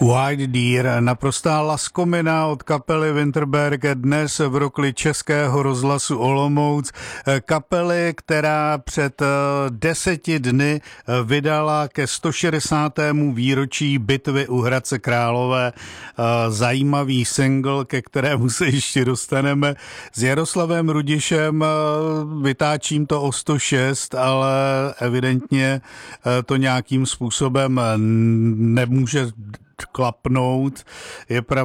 White Deer, naprostá laskomina od kapely Winterberg dnes v rokli Českého rozhlasu Olomouc. Kapely, která před 10 dny vydala ke 160. výročí bitvy u Hradce Králové zajímavý single, ke kterému se ještě dostaneme. S Jaroslavem Rudišem vytáčím to o 106, ale evidentně to nějakým způsobem nemůže klapnout. Je pravda,